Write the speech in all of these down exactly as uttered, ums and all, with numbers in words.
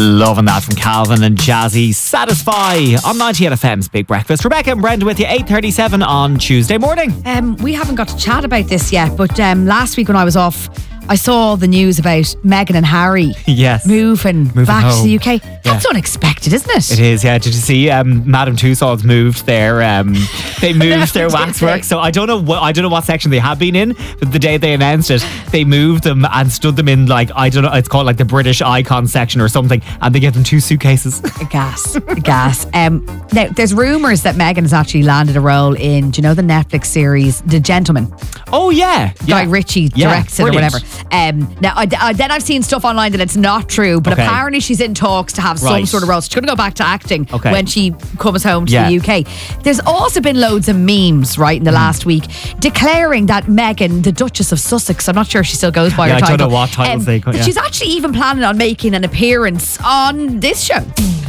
Loving that from Calvin and Jazzy. Satisfy on ninety-eight F M's Big Breakfast. Rebecca and Brenda with you, eight thirty-seven on Tuesday morning. Um, we haven't got to chat about this yet, but um, last week when I was off, I saw the news about Meghan and Harry yes. moving, moving back home. to the U K. That's yeah. unexpected, isn't it? It is, yeah. Did you see um, Madame Tussauds moved their um, they moved their waxwork? So I don't know what I don't know what section they had been in, but the day they announced it, they moved them and stood them in like I don't know. It's called like the British Icon section or something, and they gave them two suitcases. Gas, gas. Um, now there's rumours that Meghan has actually landed a role in, do you know the Netflix series The Gentleman? Oh yeah, Guy yeah. Ritchie yeah, directs it brilliant. or whatever. Um, now I, I, then I've seen stuff online that it's not true, but okay. apparently she's in talks to have some right. sort of role. She's going to go back to acting okay. when she comes home to yeah. the U K. There's also been loads of memes, right, in the mm. last week declaring that Meghan, the Duchess of Sussex, I'm not sure if she still goes by yeah, her title. I don't know what title um, they got. Yeah. She's actually even planning on making an appearance on this show.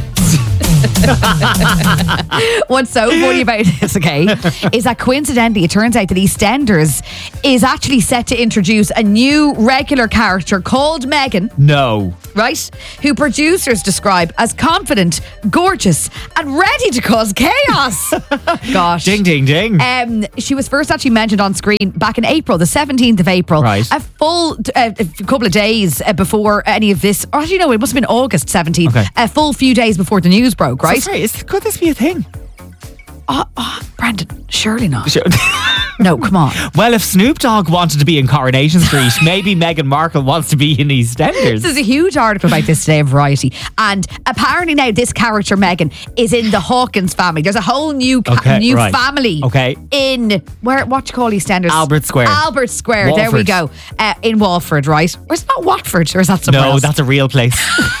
What's so funny about this, okay, is that coincidentally it turns out that EastEnders is actually set to introduce a new regular character called Meghan. No. Right? Who producers describe as confident, gorgeous, and ready to cause chaos. Gosh. Ding, ding, ding. Um, she was first actually mentioned on screen back in April, the seventeenth of April. Right. A full uh, a couple of days uh, before any of this, or actually no, it must have been August seventeenth. Okay. A full few days before the news broke, right? So sorry, is, could this be a thing? Oh, oh, Brandon, surely not. Sure. No, come on. Well, if Snoop Dogg wanted to be in Coronation Street, maybe Meghan Markle wants to be in EastEnders. There's a huge article about this today in Variety, and apparently now this character Meghan is in the Hawkins family. There's a whole new ca- okay, new right. family. Okay. In where? What do you call EastEnders? Albert Square. Albert Square. Walford. There we go. Uh, in Walford, right? Or is it not Watford? Or is that somewhere no, else? No, that's a real place.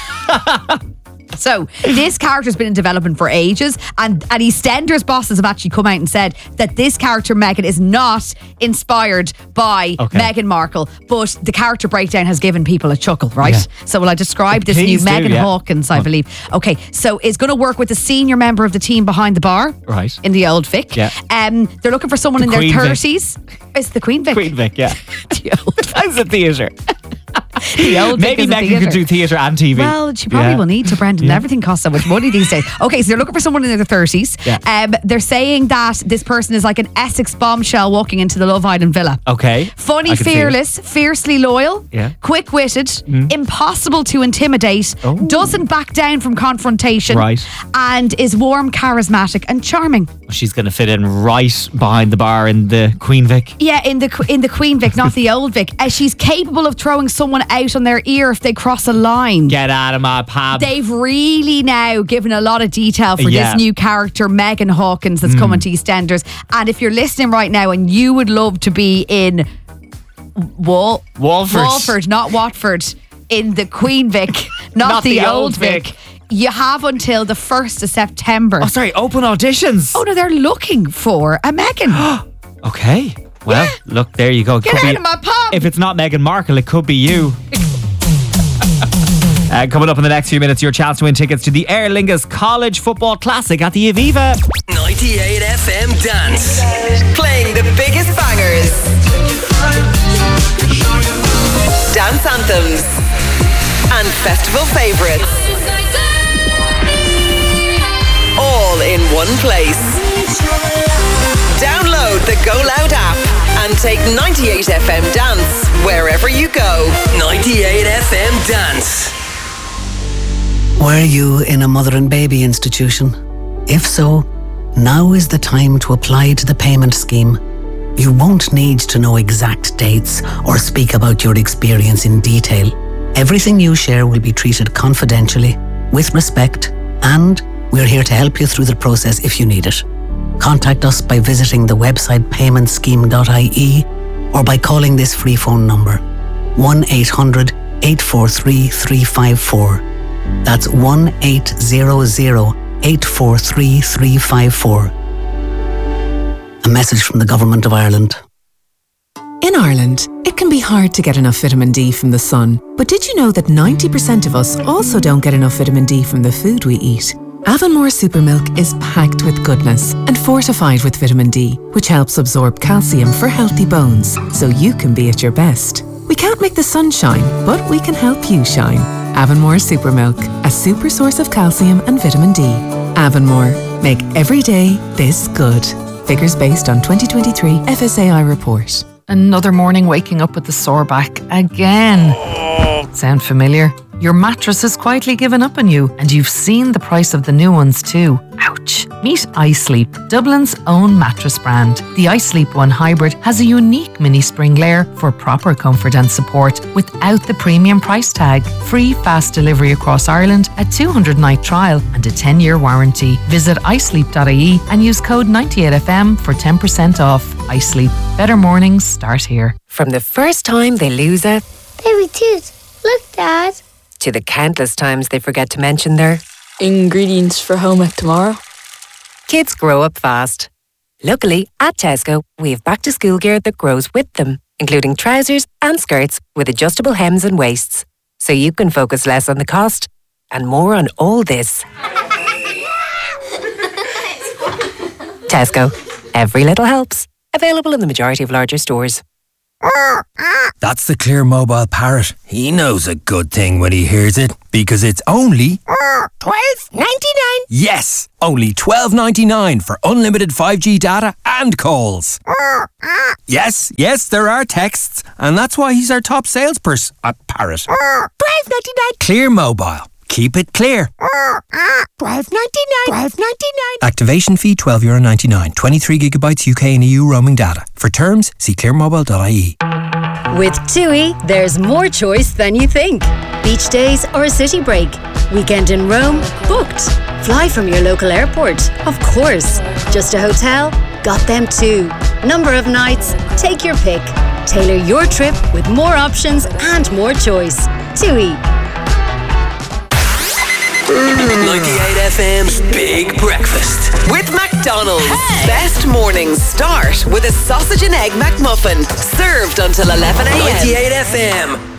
So this character's been in development for ages, and, and EastEnders bosses have actually come out and said that this character Meghan is not inspired by okay. Meghan Markle, but the character breakdown has given people a chuckle, right? Yeah. So will I describe but this new do, Meghan yeah. Hawkins, I believe. Okay, so is going to work with a senior member of the team behind the bar, right? In the Old Vic. Yeah. Um, they're looking for someone the in Queen their thirties. It's the Queen Vic. Queen Vic, yeah. The Old Vic. That's a theatre. The old Maybe Meghan could do theatre and T V. Well, she probably yeah. will need to, Brendan. Yeah. Everything costs so much money these days. Okay, so they're looking for someone in their thirties. Yeah. Um, they're saying that this person is like an Essex bombshell walking into the Love Island villa. Okay. Funny, fearless, fiercely loyal, yeah. quick-witted, mm. impossible to intimidate, oh. doesn't back down from confrontation, right. and is warm, charismatic, and charming. She's going to fit in right behind the bar in the Queen Vic. Yeah, in the in the Queen Vic, not the Old Vic. Uh, she's capable of throwing someone out on their ear if they cross a line. Get out of my pub. They've really now given a lot of detail for yeah. this new character, Meghan Hawkins, that's mm. coming to EastEnders. And if you're listening right now and you would love to be in Wal- Walford, Walford, not Watford, in the Queen Vic, not, not the, the Old Old Vic. Vic. You have until the first of September. Oh, sorry, open auditions. Oh, no, they're looking for a Meghan. Okay. Well, yeah. Look, there you go. It Get could out be, of my pub. If it's not Meghan Markle, it could be you. uh, coming up in the next few minutes, your chance to win tickets to the Aer Lingus College Football Classic at the Aviva. ninety-eight F M Dance. Playing the biggest bangers. Dance anthems. And festival favourites. All in one place. Download the Go Loud app and take ninety-eight F M Dance wherever you go. ninety-eight F M Dance. Were you in a mother and baby institution? If so, now is the time to apply to the payment scheme. You won't need to know exact dates or speak about your experience in detail. Everything you share will be treated confidentially, with respect, and we're here to help you through the process if you need it. Contact us by visiting the website payment scheme dot I E or by calling this free phone number one eight hundred eight four three three five four. That's one eight hundred eight four three three five four. A message from the Government of Ireland. In Ireland, it can be hard to get enough vitamin D from the sun. But did you know that ninety percent of us also don't get enough vitamin D from the food we eat? Avonmore Supermilk is packed with goodness and fortified with vitamin D, which helps absorb calcium for healthy bones, so you can be at your best. We can't make the sun shine, but we can help you shine. Avonmore Supermilk, a super source of calcium and vitamin D. Avonmore, make every day this good. Figures based on twenty twenty-three F S A I report. Another morning waking up with the sore back again. Sound familiar? Your mattress has quietly given up on you, and you've seen the price of the new ones too. Ouch. Meet iSleep, Dublin's own mattress brand. The iSleep One Hybrid has a unique mini spring layer for proper comfort and support without the premium price tag. Free fast delivery across Ireland, a two hundred night trial and a ten year warranty. Visit isleep dot I E and use code ninety-eight F M for ten percent off. iSleep. Better mornings start here. From the first time they lose a baby tooth. Look, Dad. To the countless times they forget to mention their ingredients for home ec tomorrow. Kids grow up fast. Luckily, at Tesco, we have back to school gear that grows with them, including trousers and skirts with adjustable hems and waists. So you can focus less on the cost and more on all this. Tesco. Every little helps. Available in the majority of larger stores. That's the Clear Mobile Parrot. He knows a good thing when he hears it, because it's only twelve ninety-nine. Yes, only twelve ninety-nine for unlimited five G data and calls. Yes, yes, there are texts, and that's why he's our top salesperson at Parrot. twelve ninety-nine. Clear Mobile. Keep it clear. twelve ninety-nine. twelve ninety-nine. Activation fee twelve euro ninety-nine. twenty-three gigabytes U K and E U roaming data. For terms, see clear mobile dot I E. With TUI, there's more choice than you think. Beach days or a city break. Weekend in Rome? Booked. Fly from your local airport? Of course. Just a hotel? Got them too. Number of nights? Take your pick. Tailor your trip with more options and more choice. TUI. ninety-eight F M's Big Breakfast with McDonald's. Hey. Best mornings start with a sausage and egg McMuffin, served until eleven a m. ninety-eight F M.